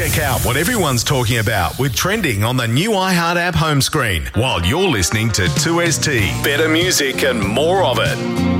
Check out what everyone's talking about with trending on the new iHeart app home screen while you're listening to 2ST. Better music and more of it.